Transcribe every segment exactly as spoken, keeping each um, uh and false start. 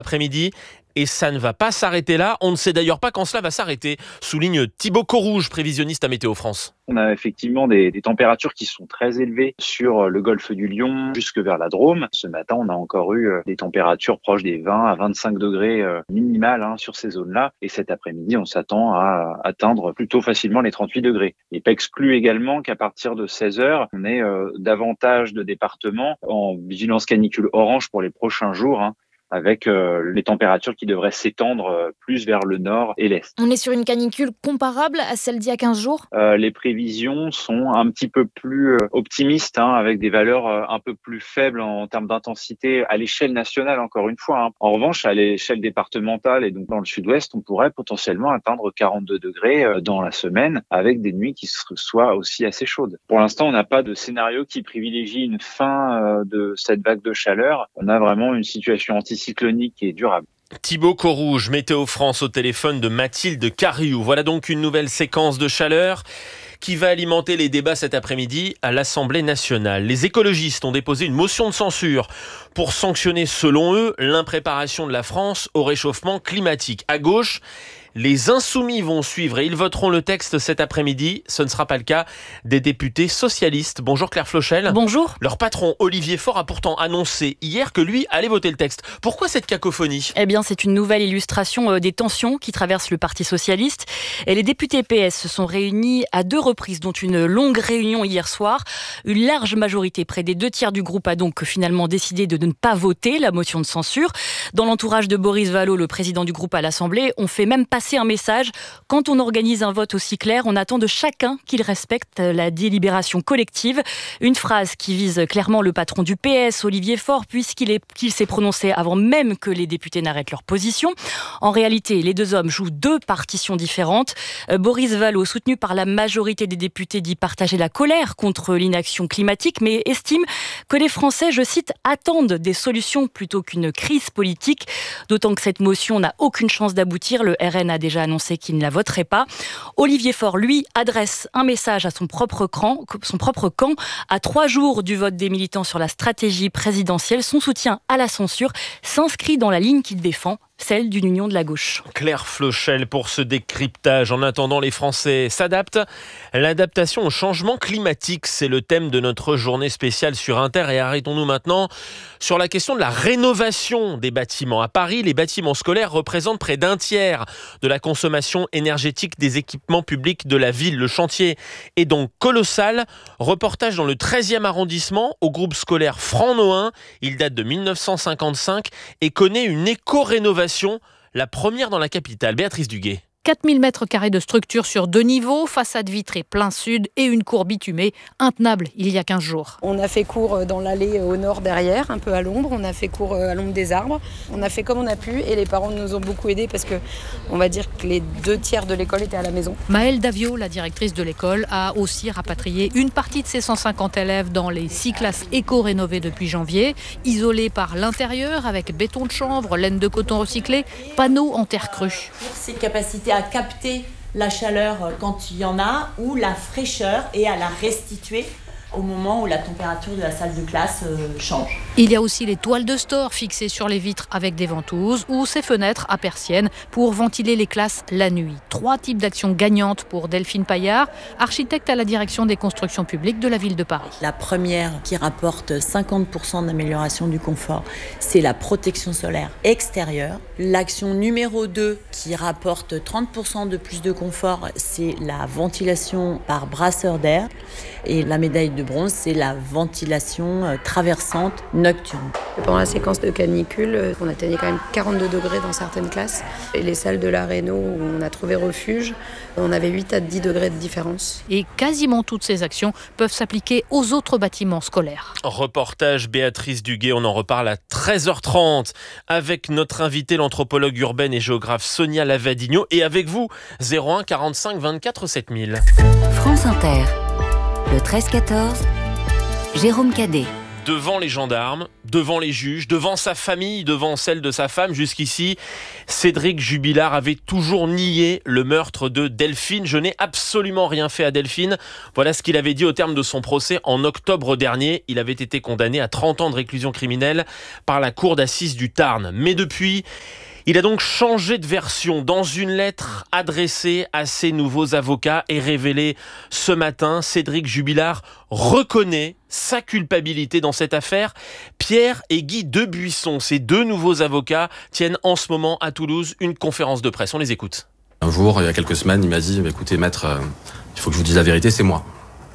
Après-midi. Et ça ne va pas s'arrêter là. On ne sait d'ailleurs pas quand cela va s'arrêter, souligne Thibaut Corouge, prévisionniste à Météo France. On a effectivement des, des températures qui sont très élevées sur le golfe du Lion jusque vers la Drôme. Ce matin, on a encore eu des températures proches des vingt à vingt-cinq degrés minimales hein, sur ces zones-là. Et cet après-midi, on s'attend à atteindre plutôt facilement les trente-huit degrés. Il n'est pas exclu également qu'à partir de seize heures, on ait euh, davantage de départements en vigilance canicule orange pour les prochains jours, hein, avec euh, les températures qui devraient s'étendre euh, plus vers le nord et l'est. On est sur une canicule comparable à celle d'il y a quinze jours ? euh, Les prévisions sont un petit peu plus euh, optimistes, hein, avec des valeurs euh, un peu plus faibles en, en termes d'intensité à l'échelle nationale, encore une fois. Hein. En revanche, à l'échelle départementale et donc dans le sud-ouest, on pourrait potentiellement atteindre quarante-deux degrés euh, dans la semaine, avec des nuits qui soient aussi assez chaudes. Pour l'instant, on n'a pas de scénario qui privilégie une fin euh, de cette vague de chaleur. On a vraiment une situation anticipée cyclonique et durable. Thibaut Corouge, Météo France au téléphone de Mathilde Cariou. Voilà donc une nouvelle séquence de chaleur qui va alimenter les débats cet après-midi à l'Assemblée nationale. Les écologistes ont déposé une motion de censure pour sanctionner, selon eux, l'impréparation de la France au réchauffement climatique. À gauche, les insoumis vont suivre et ils voteront le texte cet après-midi. Ce ne sera pas le cas des députés socialistes. Bonjour Claire Flochel. Bonjour. Leur patron Olivier Faure a pourtant annoncé hier que lui allait voter le texte. Pourquoi cette cacophonie ? Eh bien, c'est une nouvelle illustration des tensions qui traversent le Parti socialiste. Et les députés P S se sont réunis à deux reprises, dont une longue réunion hier soir. Une large majorité, près des deux tiers du groupe, a donc finalement décidé de ne pas voter la motion de censure. Dans l'entourage de Boris Vallaud, le président du groupe à l'Assemblée, on fait même passer un message. Quand on organise un vote aussi clair, on attend de chacun qu'il respecte la délibération collective. Une phrase qui vise clairement le patron du P S, Olivier Faure, puisqu'il est, qu'il s'est prononcé avant même que les députés n'arrêtent leur position. En réalité, les deux hommes jouent deux partitions différentes. Euh, Boris Vallaud, soutenu par la majorité des députés, dit partager la colère contre l'inaction climatique, mais estime que les Français, je cite, attendent des solutions plutôt qu'une crise politique. D'autant que cette motion n'a aucune chance d'aboutir. Le R N a déjà annoncé qu'il ne la voterait pas. Olivier Faure, lui, adresse un message à son propre camp, son propre camp. À trois jours du vote des militants sur la stratégie présidentielle, son soutien à la censure s'inscrit dans la ligne qu'il défend, celle d'une union de la gauche. Claire Flochel pour ce décryptage. En attendant, les Français s'adaptent. L'adaptation au changement climatique, c'est le thème de notre journée spéciale sur Inter. Et arrêtons-nous maintenant sur la question de la rénovation des bâtiments. À Paris, les bâtiments scolaires représentent près d'un tiers de la consommation énergétique des équipements publics de la ville. Le chantier est donc colossal. Reportage dans le treizième arrondissement au groupe scolaire Franc-Nohain. Il date de mille neuf cent cinquante-cinq et connaît une éco-rénovation, la première dans la capitale. Béatrice Duguay. quatre mille mètres carrés de structure sur deux niveaux, façade vitrée plein sud et une cour bitumée, intenable il y a quinze jours. On a fait cours dans l'allée au nord derrière, un peu à l'ombre. On a fait cours à l'ombre des arbres. On a fait comme on a pu et les parents nous ont beaucoup aidés parce que on va dire que les deux tiers de l'école étaient à la maison. Maëlle Davio, la directrice de l'école, a aussi rapatrié une partie de ses cent cinquante élèves dans les six classes éco-rénovées depuis janvier, isolées par l'intérieur avec béton de chanvre, laine de coton recyclé, panneaux en terre crue. Ces capacités à capter la chaleur quand il y en a ou la fraîcheur et à la restituer au moment où la température de la salle de classe euh, change. Il y a aussi les toiles de store fixées sur les vitres avec des ventouses ou ces fenêtres à persiennes pour ventiler les classes la nuit. Trois types d'actions gagnantes pour Delphine Paillard, architecte à la direction des constructions publiques de la ville de Paris. La première qui rapporte cinquante pour cent d'amélioration du confort, c'est la protection solaire extérieure. L'action numéro deux qui rapporte trente pour cent de plus de confort, c'est la ventilation par brasseur d'air. Et la médaille de bronze, c'est la ventilation traversante nocturne. Pendant la séquence de canicule, on atteignait quand même quarante-deux degrés dans certaines classes. Et les salles de la réno où on a trouvé refuge, on avait huit à dix degrés de différence. Et quasiment toutes ces actions peuvent s'appliquer aux autres bâtiments scolaires. Reportage Béatrice Duguay, on en reparle à treize heures trente avec notre invitée, l'anthropologue urbaine et géographe Sonia Lavadino. Et avec vous, zéro un quarante-cinq vingt-quatre sept mille. France Inter. Le treize quatorze, Jérôme Cadet. devant les gendarmes, devant les juges, devant sa famille, devant celle de sa femme. Jusqu'ici, Cédric Jubilard avait toujours nié le meurtre de Delphine. Je n'ai absolument rien fait à Delphine. Voilà ce qu'il avait dit au terme de son procès en octobre dernier. Il avait été condamné à trente ans de réclusion criminelle par la cour d'assises du Tarn. Mais depuis, il a donc changé de version dans une lettre adressée à ses nouveaux avocats et révélée ce matin. Cédric Jubilard reconnaît sa culpabilité dans cette affaire. Pierre et Guy Debuisson, ces deux nouveaux avocats, tiennent en ce moment à Toulouse une conférence de presse. On les écoute. Un jour, il y a quelques semaines, il m'a dit « Écoutez, maître, euh, il faut que je vous dise la vérité, c'est moi.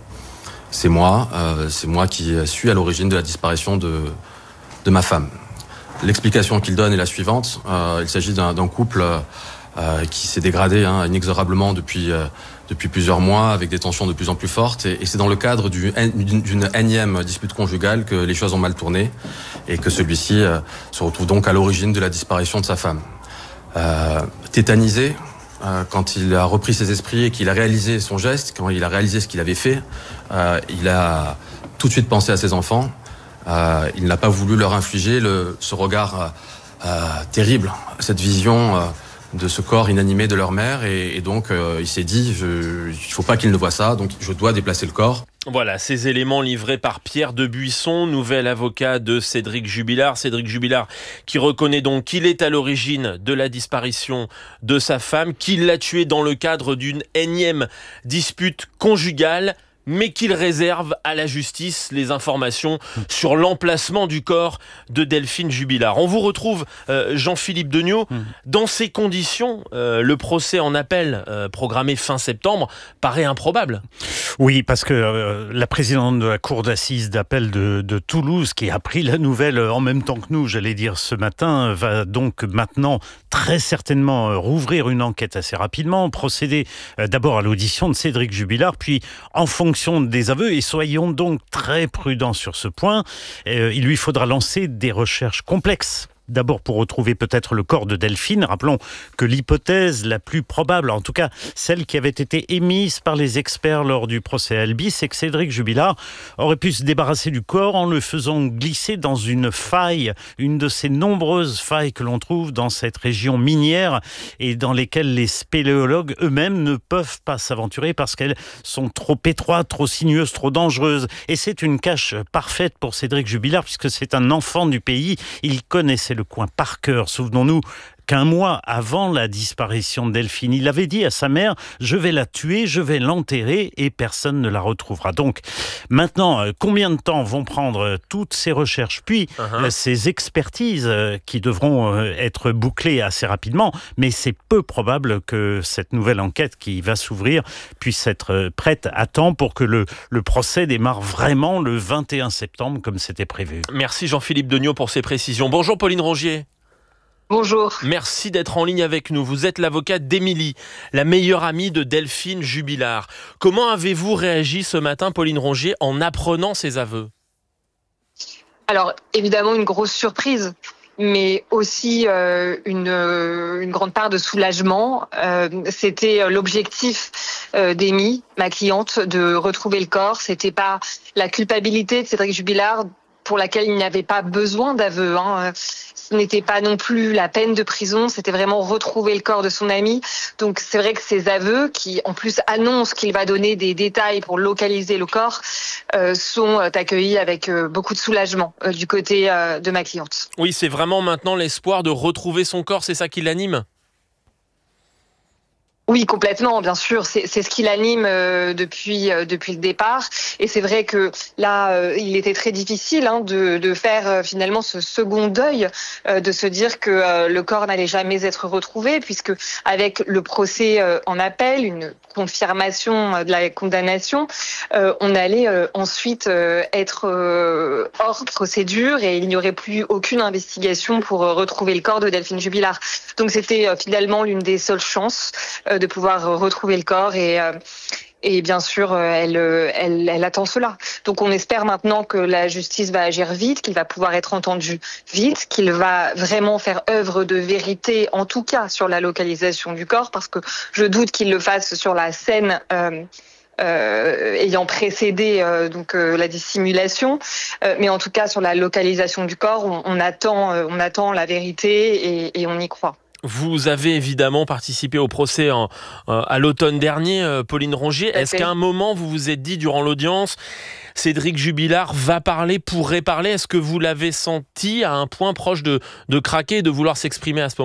C'est moi, euh, c'est moi qui suis à l'origine de la disparition de, de ma femme. » L'explication qu'il donne est la suivante. Euh, il s'agit d'un, d'un couple euh, qui s'est dégradé hein, inexorablement depuis, euh, depuis plusieurs mois, avec des tensions de plus en plus fortes. Et, et c'est dans le cadre du, d'une, d'une énième dispute conjugale que les choses ont mal tourné et que celui-ci euh, se retrouve donc à l'origine de la disparition de sa femme. Euh, tétanisé, euh, quand il a repris ses esprits et qu'il a réalisé son geste, quand il a réalisé ce qu'il avait fait, euh, il a tout de suite pensé à ses enfants. Euh, il n'a pas voulu leur infliger le, ce regard euh, euh, terrible, cette vision euh, de ce corps inanimé de leur mère. Et, et donc, euh, il s'est dit, je, il ne faut pas qu'il ne voie ça, donc je dois déplacer le corps. Voilà, ces éléments livrés par Pierre Debuisson, nouvel avocat de Cédric Jubilard. Cédric Jubilard qui reconnaît donc qu'il est à l'origine de la disparition de sa femme, qu'il l'a tuée dans le cadre d'une énième dispute conjugale, mais qu'il réserve à la justice les informations sur l'emplacement du corps de Delphine Jubilard. On vous retrouve, euh, Jean-Philippe Degnaud. Mmh. Dans ces conditions, euh, le procès en appel, euh, programmé fin septembre, paraît improbable. Oui, parce que euh, la présidente de la cour d'assises d'appel de, de Toulouse, qui a appris la nouvelle en même temps que nous, j'allais dire ce matin, va donc maintenant très certainement euh, rouvrir une enquête assez rapidement, procéder euh, d'abord à l'audition de Cédric Jubilard, puis en fonction des aveux, et soyons donc très prudents sur ce point, euh, il lui faudra lancer des recherches complexes. D'abord pour retrouver peut-être le corps de Delphine. Rappelons que l'hypothèse la plus probable, en tout cas celle qui avait été émise par les experts lors du procès Albi, c'est que Cédric Jubilard aurait pu se débarrasser du corps en le faisant glisser dans une faille, une de ces nombreuses failles que l'on trouve dans cette région minière et dans lesquelles les spéléologues eux-mêmes ne peuvent pas s'aventurer parce qu'elles sont trop étroites, trop sinueuses, trop dangereuses. Et c'est une cache parfaite pour Cédric Jubilard puisque c'est un enfant du pays. Il connaissait le coin par cœur. Souvenons-nous qu'un mois avant la disparition de Delphine, il avait dit à sa mère « Je vais la tuer, je vais l'enterrer et personne ne la retrouvera ». Donc maintenant, combien de temps vont prendre toutes ces recherches, puis uh-huh. ces expertises qui devront être bouclées assez rapidement, mais c'est peu probable que cette nouvelle enquête qui va s'ouvrir puisse être prête à temps pour que le, le procès démarre vraiment le vingt et un septembre comme c'était prévu. Merci Jean-Philippe Degnaud pour ces précisions. Bonjour Pauline Rongier. Bonjour. Merci d'être en ligne avec nous. Vous êtes l'avocate d'Émilie, la meilleure amie de Delphine Jubilard. Comment avez-vous réagi ce matin, Pauline Rongier, en apprenant ces aveux ? Alors, évidemment, une grosse surprise, mais aussi euh, une, euh, une grande part de soulagement. Euh, c'était l'objectif euh, d'Émilie, ma cliente, de retrouver le corps. C'était pas la culpabilité de Cédric Jubilard pour laquelle il n'y avait pas besoin d'aveu, hein. Ce n'était pas non plus la peine de prison, c'était vraiment retrouver le corps de son ami. Donc c'est vrai que ces aveux, qui en plus annoncent qu'il va donner des détails pour localiser le corps, euh, sont accueillis avec euh, beaucoup de soulagement euh, du côté euh, de ma cliente. Oui, c'est vraiment maintenant l'espoir de retrouver son corps, c'est ça qui l'anime ? Oui, complètement, bien sûr. C'est, c'est ce qui l'anime euh, depuis euh, depuis le départ. Et c'est vrai que là, euh, il était très difficile hein, de, de faire euh, finalement ce second deuil, euh, de se dire que euh, le corps n'allait jamais être retrouvé, puisque avec le procès euh, en appel, une confirmation de la condamnation, euh, on allait euh, ensuite euh, être euh, hors procédure et il n'y aurait plus aucune investigation pour euh, retrouver le corps de Delphine Jubilard. Donc c'était euh, finalement l'une des seules chances euh, de pouvoir retrouver le corps et euh, et bien sûr elle, elle elle attend cela. Donc on espère maintenant que la justice va agir vite, qu'il va pouvoir être entendu vite, qu'il va vraiment faire œuvre de vérité, en tout cas sur la localisation du corps, parce que je doute qu'il le fasse sur la scène euh, euh, ayant précédé euh, donc euh, la dissimulation. Euh, mais en tout cas, sur la localisation du corps, on, on attend, euh, on attend la vérité et, et on y croit. Vous avez évidemment participé au procès en, euh, à l'automne dernier, euh, Pauline Rongier. Est-ce qu'à un moment, vous vous êtes dit durant l'audience, Cédric Jubilard va parler, pourrait parler? Est-ce que vous l'avez senti à un point proche de, de craquer et de vouloir s'exprimer à ce moment?